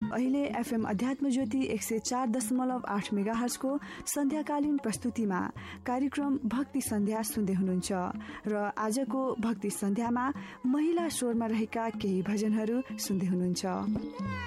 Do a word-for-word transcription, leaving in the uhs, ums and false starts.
अहिले एफएम अध्यात्म ज्योति एक सय चार दशमलव आठ मेगाहर्जको सन्ध्याकालीन प्रस्तुतिमा कार्यक्रम भक्ति सन्ध्या सुन्दै हुनुहुन्छ र आजको भक्ति सन्ध्यामा महिला स्वरमा रहेका केही भजनहरू सुन्दै हुनुहुन्छ।